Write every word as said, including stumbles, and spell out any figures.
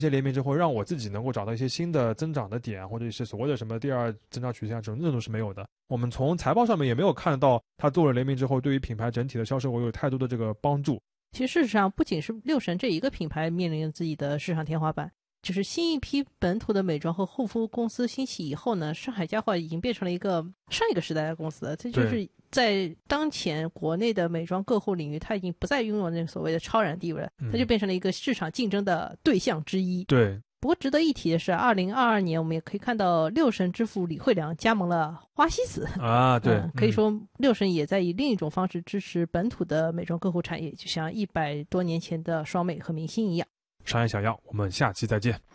这些联名之后让我自己能够找到一些新的增长的点，或者是所谓的什么第二增长曲线这种那种是没有的。我们从财报上面也没有看到它做了联名之后对于品牌整体的销售额有太多的这个帮助。 其实事实上不仅是六神这一个品牌面临着自己的市场天花板，就是新一批本土的美妆和护肤公司兴起以后呢，上海家化已经变成了一个上一个时代的公司了。这就是在当前国内的美妆个护领域，它已经不再拥有那个所谓的超然地位了，它就变成了一个市场竞争的对象之一。 对。 不过值得一提的是，二零二二年我们也可以看到六神之父李慧良加盟了花西子啊，对、嗯， 可以说六神也在以另一种方式支持本土的美妆个护产业，就像一百多年前的双美和明星一样。 商业小样，我们下期再见。